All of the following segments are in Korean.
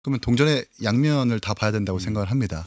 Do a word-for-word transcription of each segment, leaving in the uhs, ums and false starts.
그러면 동전의 양면을 다 봐야 된다고 음. 생각을 합니다.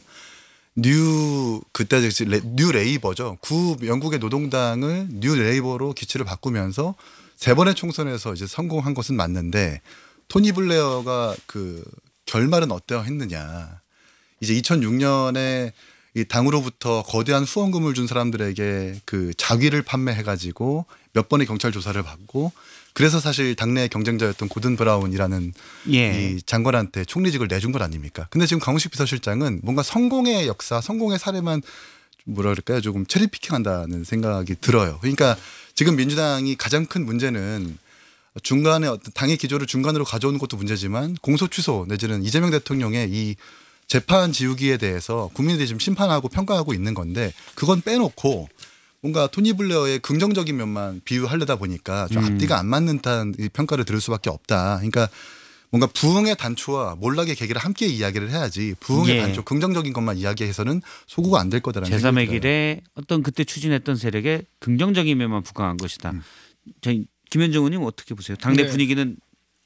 뉴 그때 레, 뉴 레이버죠. 구 영국의 노동당을 뉴 레이버로 기치를 바꾸면서 세 번의 총선에서 이제 성공한 것은 맞는데 토니 블레어가 그 결말은 어떠했느냐. 이제 이천육 년에 이 당으로부터 거대한 후원금을 준 사람들에게 그 자귀를 판매해가지고 몇 번의 경찰 조사를 받고 그래서 사실 당내 경쟁자였던 고든 브라운이라는 예. 이 장관한테 총리직을 내준 것 아닙니까? 근데 지금 강훈식 비서실장은 뭔가 성공의 역사, 성공의 사례만 뭐라 그럴까요? 조금 체리피킹한다는 생각이 들어요. 그러니까 지금 민주당이 가장 큰 문제는 중간에 어떤 당의 기조를 중간으로 가져오는 것도 문제지만 공소 취소 내지는 이재명 대통령의 이 재판 지우기에 대해서 국민들이 지금 심판하고 평가하고 있는 건데 그건 빼놓고 뭔가 토니 블레어의 긍정적인 면만 비유하려다 보니까 좀 음. 앞뒤가 안 맞는 듯한 평가를 들을 수밖에 없다. 그러니까 뭔가 부흥의 단초와 몰락의 계기를 함께 이야기를 해야지 부흥의 예. 단초 긍정적인 것만 이야기해서는 소구가 안 될 거다라는 제삼의 생각이 들어요. 길에 어떤 그때 추진했던 세력에 긍정적인 면만 부각한 것이다. 음. 저희 김현정 의원님 어떻게 보세요? 당내 네. 분위기는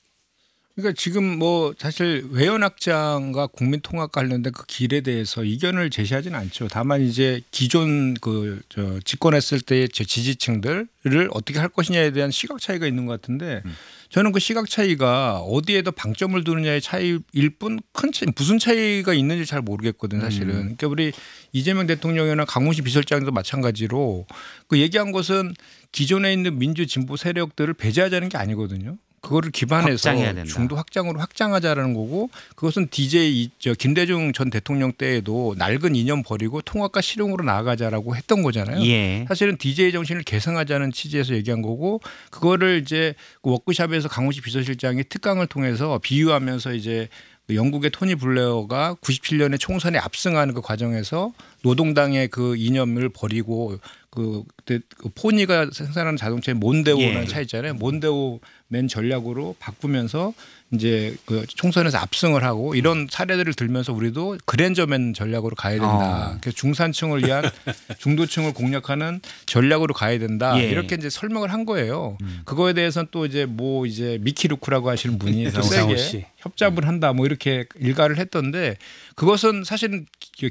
그러니까 지금 뭐 사실 외연확장과 국민통합 관련된 그 길에 대해서 이견을 제시하지는 않죠. 다만 이제 기존 그 저 집권했을 때의 저 지지층들을 어떻게 할 것이냐에 대한 시각 차이가 있는 것 같은데 음. 저는 그 시각 차이가 어디에 더 방점을 두느냐의 차이일 뿐 큰 차이, 무슨 차이가 있는지 잘 모르겠거든 사실은. 음. 그러니까 우리 이재명 대통령이나 강훈식 비서실장도 마찬가지로 그 얘기한 것은 기존에 있는 민주 진보 세력들을 배제하자는 게 아니거든요. 그거를 기반해서 확장해야 된다. 중도 확장으로 확장하자라는 거고 그것은 디제이 저 김대중 전 대통령 때에도 낡은 이념 버리고 통합과 실용으로 나아가자라고 했던 거잖아요. 예. 사실은 디제이 정신을 계승하자는 취지에서 얘기한 거고 그거를 이제 그 워크숍에서 강훈식 비서실장이 특강을 통해서 비유하면서 이제 영국의 토니 블레어가 구십칠 년에 총선에 압승하는 그 과정에서 노동당의 그 이념을 버리고 그 그때 그 포니가 생산하는 자동차의 몬데오라는 예. 차 있잖아요. 몬데오 맨 전략으로 바꾸면서 이제 그 총선에서 압승을 하고 이런 사례들을 들면서 우리도 그랜저맨 전략으로 가야 된다. 어. 그래서 중산층을 위한 중도층을 공략하는 전략으로 가야 된다. 예. 이렇게 이제 설명을 한 거예요. 음. 그거에 대해서는 또 이제 뭐 이제 미키루크라고 하시는 분이 또 정상훈 세게 씨. 협잡을 한다 뭐 이렇게 일가를 했던데 그것은 사실은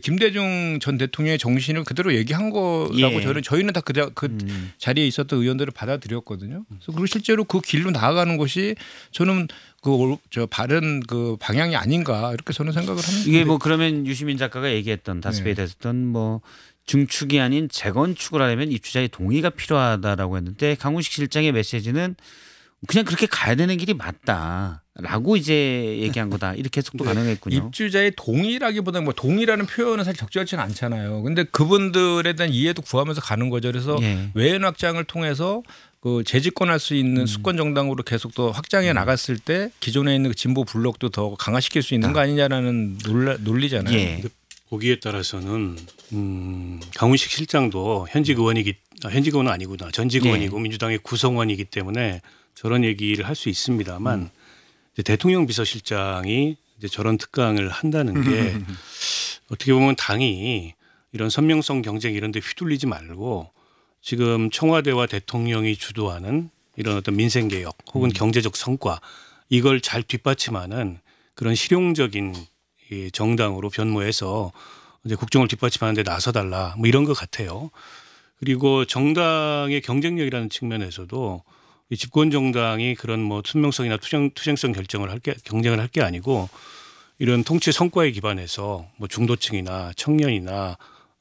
김대중 전 대통령의 정신을 그대로 얘기한 거라고 예. 저는 저희는 다 그 그 음. 자리에 있었던 의원들을 받아들였거든요. 그래서 그리고 실제로 그 길로 나아가는 것이 저는 그 저 바른 그 방향이 아닌가 이렇게 저는 생각을 합니다. 이게 뭐 그러면 유시민 작가가 얘기했던 다스베이드 네. 했던 뭐 중축이 아닌 재건축을 하려면 입주자의 동의가 필요하다라고 했는데 강훈식 실장의 메시지는 그냥 그렇게 가야 되는 길이 맞다라고 이제 얘기한 거다 이렇게 해석도 네. 가능했군요. 입주자의 동의라기보다는 뭐 동의라는 표현은 사실 적절치는 않잖아요. 근데 그분들에 대한 이해도 구하면서 가는 거죠. 그래서 예. 외연 확장을 통해서 그 재집권할 수 있는 음. 수권 정당으로 계속 더 확장해 나갔을 때 기존에 있는 그 진보 블록도 더 강화시킬 수 있는 거 아니냐라는 논라, 논리잖아요. 예. 보기에 따라서는 음, 강훈식 실장도 현직 의원이기 아, 현직 의원은 아니구나 전직 예. 의원이고 민주당의 구성원이기 때문에 저런 얘기를 할 수 있습니다만 음. 이제 대통령 비서실장이 이제 저런 특강을 한다는 게 어떻게 보면 당이 이런 선명성 경쟁 이런 데 휘둘리지 말고 지금 청와대와 대통령이 주도하는 이런 어떤 민생개혁 혹은 음. 경제적 성과 이걸 잘 뒷받침하는 그런 실용적인 이 정당으로 변모해서 이제 국정을 뒷받침하는 데 나서달라 뭐 이런 것 같아요. 그리고 정당의 경쟁력이라는 측면에서도 이 집권 정당이 그런 뭐 투명성이나 투쟁, 투쟁성 결정을 할 게 경쟁을 할 게 아니고 이런 통치 성과에 기반해서 뭐 중도층이나 청년이나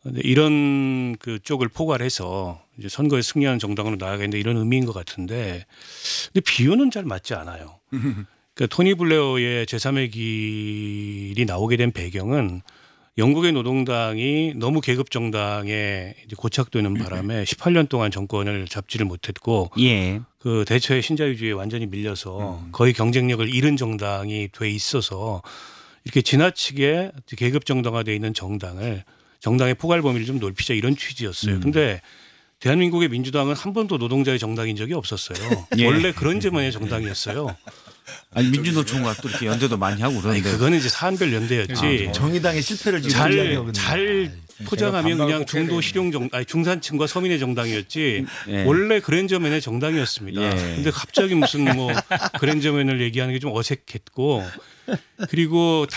이런 그 쪽을 포괄해서 이제 선거에 승리하는 정당으로 나아가는데 이런 의미인 것 같은데 근데 비유는 잘 맞지 않아요. 그러니까 토니 블레어의 제삼의 길이 나오게 된 배경은 영국의 노동당이 너무 계급 정당에 이제 고착되는 바람에 십팔 년 동안 정권을 잡지를 못했고 예. 그 대처의 신자유주의에 완전히 밀려서 거의 경쟁력을 잃은 정당이 돼 있어서 이렇게 지나치게 계급 정당화되어 있는 정당을 정당의 포괄 범위를 좀 넓히자 이런 취지였어요. 음. 근데 대한민국의 민주당은 한 번도 노동자의 정당인 적이 없었어요. 예. 원래 그런 제만의 정당이었어요. 아니 민주노총과 또 이렇게 연대도 많이 하고 아니 그러는데 그거는 이제 사안별 연대였지. 정의당의 실패를 지금 얘기하거든요. 잘, 잘 포장하면 그냥 중도 실용 정, 아니 중산층과 서민의 정당이었지. 예. 원래 그랜저맨의 정당이었습니다. 예. 근데 갑자기 무슨 뭐 그랜저맨을 얘기하는 게 좀 어색했고 그리고